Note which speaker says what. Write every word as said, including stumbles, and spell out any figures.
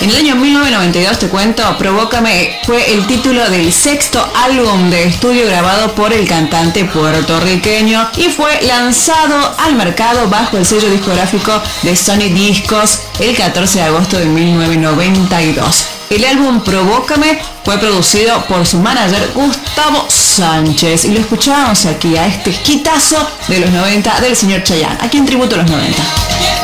Speaker 1: En el año mil novecientos noventa y dos, te cuento, Provócame fue el título del sexto álbum de estudio grabado por el cantante puertorriqueño y fue lanzado al mercado bajo el sello discográfico de Sony Discos el catorce de agosto de mil novecientos noventa y dos. El álbum Provócame fue producido por su manager Gustavo Sánchez y lo escuchábamos aquí a este hitazo de los noventa del señor Chayanne, aquí en Tributo a los noventa.